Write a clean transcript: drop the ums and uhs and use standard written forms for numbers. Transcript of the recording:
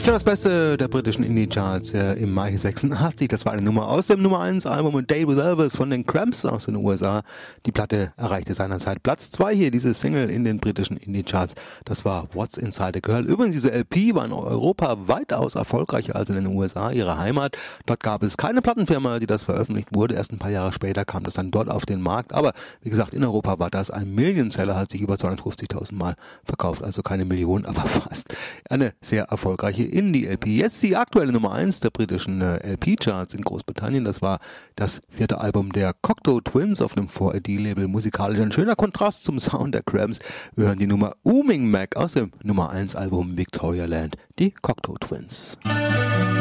Ja, das Beste der britischen Indie-Charts im Mai 86. Das war eine Nummer aus dem Nummer 1 Album A Day with Elvis von den Cramps aus den USA. Die Platte erreichte seinerzeit Platz 2 hier, diese Single in den britischen Indie-Charts. Das war What's Inside a Girl. Übrigens, diese LP war in Europa weitaus erfolgreicher als in den USA, ihre Heimat. Dort gab es keine Plattenfirma, die das veröffentlicht wurde. Erst ein paar Jahre später kam das dann dort auf den Markt. Aber wie gesagt, in Europa war das ein Millionseller, hat sich über 250.000 Mal verkauft. Also keine Million, aber fast. Eine sehr erfolgreiche Indie-LP. Jetzt die aktuelle Nummer 1 der britischen LP-Charts in Großbritannien. Das war das 4. Album der Cocteau Twins auf einem 4AD-Label. Musikalisch ein schöner Kontrast zum Sound der Cramps. Wir hören die Nummer Ooming Mac aus dem Nummer 1 Album Victoria Land, die Cocteau Twins.